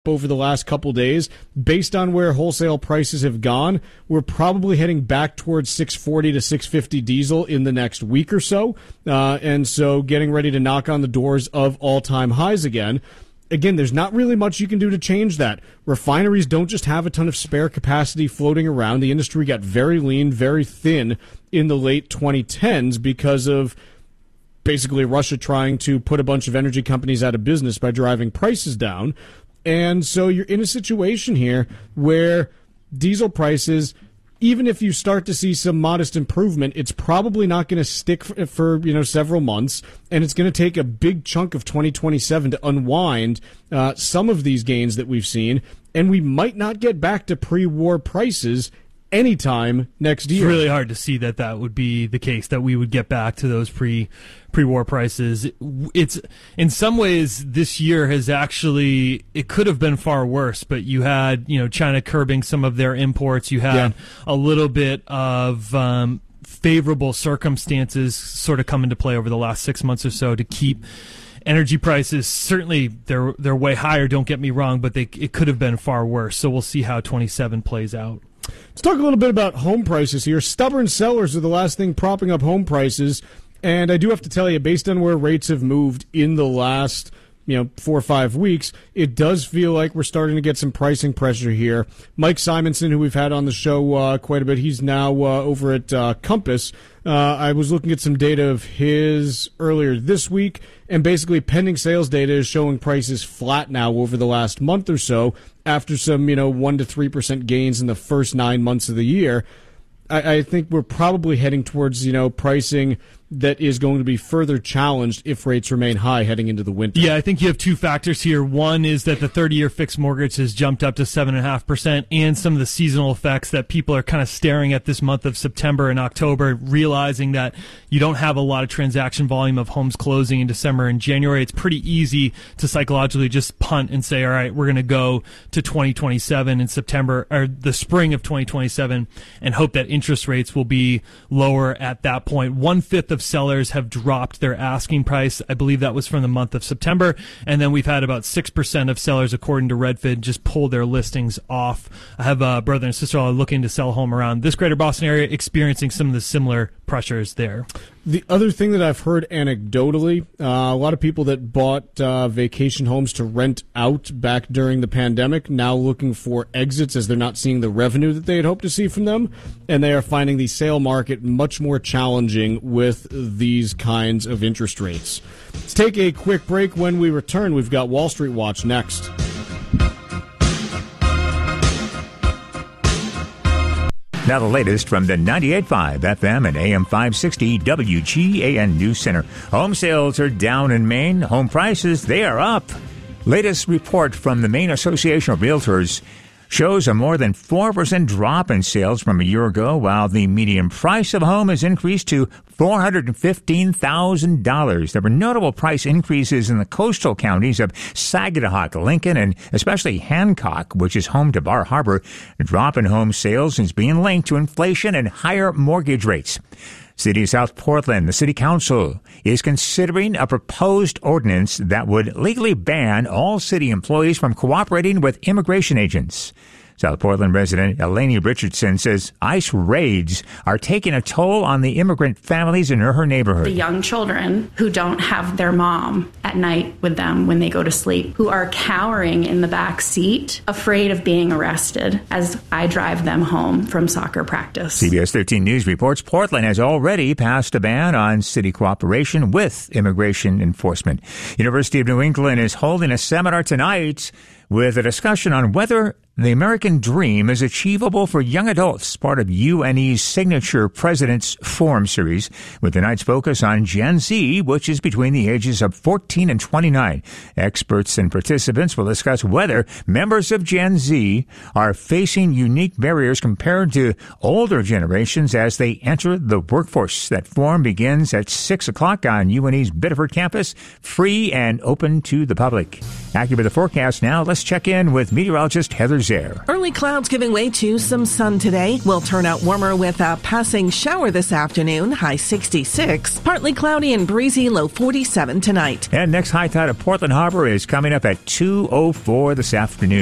over the last couple days. Based on where wholesale prices have gone, we're probably heading back towards 640 to 650 diesel in the next week or so. And so getting ready to knock on the doors of all-time highs again. Again, there's not really much you can do to change that. Refineries don't just have a ton of spare capacity floating around. The industry got very lean, very thin in the late 2010s because of basically Russia trying to put a bunch of energy companies out of business by driving prices down. And so you're in a situation here where diesel prices, even if you start to see some modest improvement, it's probably not going to stick for several months, and it's going to take a big chunk of 2027 to unwind some of these gains that we've seen, and we might not get back to pre-war prices anytime next year. It's really hard to see that would be the case, that we would get back to those pre-war prices. It's in some ways this year has actually, it could have been far worse, but you had China curbing some of their imports. You had a little bit of favorable circumstances sort of come into play over the last 6 months or so to keep energy prices. Certainly they're way higher, don't get me wrong, but it could have been far worse. So we'll see how 27 plays out. Let's talk a little bit about home prices here. Stubborn sellers are the last thing propping up home prices. And I do have to tell you, based on where rates have moved in the last 4 or 5 weeks, it does feel like we're starting to get some pricing pressure here. Mike Simonson, who we've had on the show quite a bit, he's now over at Compass. I was looking at some data of his earlier this week, and basically pending sales data is showing prices flat now over the last month or so after some 1 to 3% gains in the first 9 months of the year. I think we're probably heading towards pricing that is going to be further challenged if rates remain high heading into the winter. Yeah, I think you have two factors here. One is that the 30-year fixed mortgage has jumped up to 7.5%, and some of the seasonal effects that people are kind of staring at this month of September and October, realizing that you don't have a lot of transaction volume of homes closing in December and January. It's pretty easy to psychologically just punt and say, all right, we're going to go to 2027 in September, or the spring of 2027, and hope that interest rates will be lower at that point. 1/5 of sellers have dropped their asking price. I believe that was from the month of September. And then we've had about 6% of sellers, according to Redfin, just pull their listings off. I have a brother and sister-in-law looking to sell a home around this greater Boston area, experiencing some of the similar pressures there. The other thing that I've heard anecdotally, a lot of people that bought vacation homes to rent out back during the pandemic now looking for exits as they're not seeing the revenue that they had hoped to see from them, and they are finding the sale market much more challenging with these kinds of interest rates. Let's take a quick break. When we return, we've got Wall Street Watch next. Now the latest from the 98.5 FM and AM 560 WGAN News Center. Home sales are down in Maine. Home prices, they are up. Latest report from the Maine Association of Realtors shows a more than 4% drop in sales from a year ago, while the median price of a home has increased to $415,000. There were notable price increases in the coastal counties of Saginaw, Lincoln, and especially Hancock, which is home to Bar Harbor. A drop in home sales is being linked to inflation and higher mortgage rates. City of South Portland, the City Council is considering a proposed ordinance that would legally ban all city employees from cooperating with immigration agents. South Portland resident Eleni Richardson says ICE raids are taking a toll on the immigrant families in her neighborhood. The young children who don't have their mom at night with them when they go to sleep, who are cowering in the back seat, afraid of being arrested as I drive them home from soccer practice. CBS 13 News reports Portland has already passed a ban on city cooperation with immigration enforcement. University of New England is holding a seminar tonight with a discussion on whether the American dream is achievable for young adults, part of UNE's signature President's Forum series, with tonight's focus on Gen Z, which is between the ages of 14 and 29. Experts and participants will discuss whether members of Gen Z are facing unique barriers compared to older generations as they enter the workforce. That forum begins at 6 o'clock on UNE's Biddeford campus, free and open to the public. Accurate the forecast now. Let's Let's check in with meteorologist Heather Zare. Early clouds giving way to some sun today. Will turn out warmer with a passing shower this afternoon, high 66. Partly cloudy and breezy, low 47 tonight. And next high tide at Portland Harbor is coming up at 2:04 this afternoon.